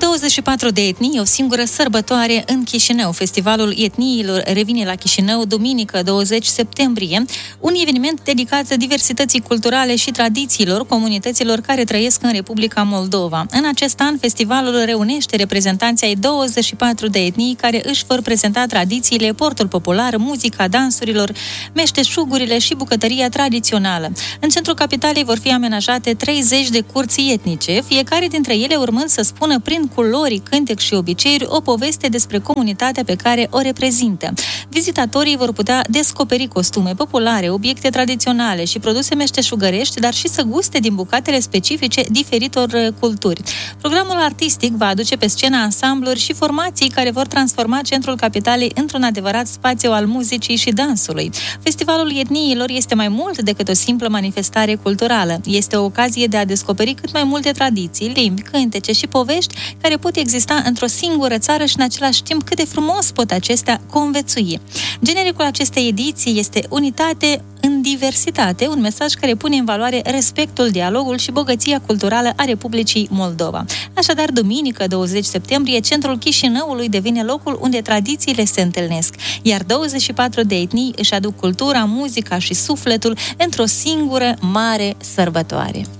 24 de etnii, o singură sărbătoare în Chișinău. Festivalul etniilor revine la Chișinău duminică 20 septembrie, un eveniment dedicat diversității culturale și tradițiilor comunităților care trăiesc în Republica Moldova. În acest an, festivalul reunește reprezentanții ai 24 de etnii care își vor prezenta tradițiile, portul popular, muzica dansurilor, meșteșugurile și bucătăria tradițională. În centrul capitalei vor fi amenajate 30 de curți etnice, fiecare dintre ele urmând să spună prin culori, cântec și obiceiuri o poveste despre comunitatea pe care o reprezintă. Vizitatorii vor putea descoperi costume populare, obiecte tradiționale și produse meșteșugărești, dar și să guste din bucatele specifice diferitor culturi. Programul artistic va aduce pe scenă ansambluri și formații care vor transforma centrul capitalei într-un adevărat spațiu al muzicii și dansului. Festivalul etniilor este mai mult decât o simplă manifestare culturală. Este o ocazie de a descoperi cât mai multe tradiții, limbi, cântece și povești care pot exista într-o singură țară și în același timp cât de frumos pot acestea conviețui. Genericul acestei ediții este unitate în diversitate, un mesaj care pune în valoare respectul, dialogul și bogăția culturală a Republicii Moldova. Așadar, duminică 20 septembrie, centrul Chișinăului devine locul unde tradițiile se întâlnesc, iar 24 de etnii își aduc cultura, muzica și sufletul într-o singură mare sărbătoare.